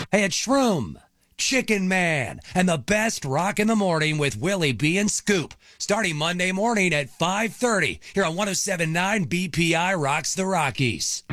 Hey, it's Shroom, Chicken Man, and the best rock in the morning with Willie B and Scoop. Starting Monday morning at 5:30 here on 107.9 BPI Rocks the Rockies.